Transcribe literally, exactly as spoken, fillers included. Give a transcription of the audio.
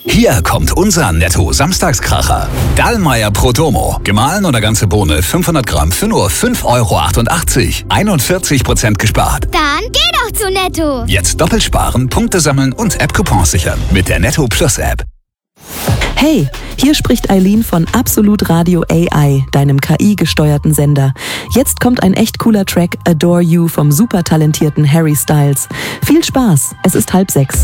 Hier kommt unser Netto-Samstagskracher. Dallmayr Prodomo. Gemahlen oder ganze Bohne fünfhundert Gramm für nur fünf Euro achtundachtzig. einundvierzig Prozent gespart. Dann geh doch zu Netto. Jetzt doppelt sparen, Punkte sammeln und App-Coupons sichern. Mit der Netto Plus App. Hey, hier spricht Eileen von Absolut Radio A I, deinem K I-gesteuerten Sender. Jetzt kommt ein echt cooler Track, Adore You vom super talentierten Harry Styles. Viel Spaß, es ist halb sechs.